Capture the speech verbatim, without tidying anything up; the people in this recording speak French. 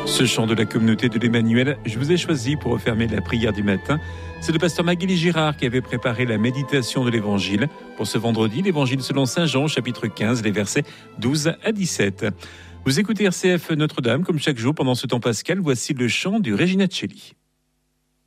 Ce chant de la communauté de l'Emmanuel, je vous ai choisi pour refermer la prière du matin. C'est le pasteur Magali Girard qui avait préparé la méditation de l'Évangile. Pour ce vendredi, l'Évangile selon saint Jean, chapitre quinze, les versets douze à dix-sept. Vous écoutez R C F Notre-Dame, comme chaque jour pendant ce temps pascal. Voici le chant du Regina Coeli.